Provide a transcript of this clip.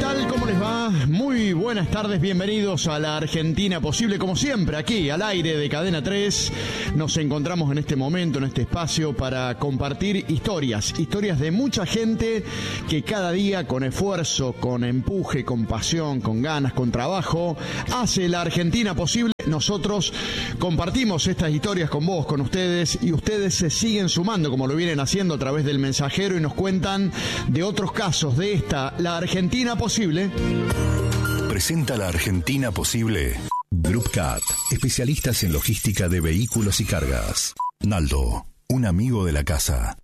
tal? ¿Cómo les va? Muy buenas tardes, bienvenidos a la Argentina Posible. Como siempre, aquí al aire de Cadena 3, nos encontramos en este momento, en este espacio, para compartir historias de mucha gente que cada día, con esfuerzo, con empuje, con pasión, con ganas, con trabajo, hace la Argentina posible. Nosotros compartimos estas historias con vos, con ustedes, y ustedes se siguen sumando, como lo vienen haciendo a través del mensajero, y nos cuentan de otros casos de esta, la Argentina Posible. Presenta la Argentina Posible Group Cat, especialistas en logística de vehículos y cargas. Naldo, un amigo de la casa.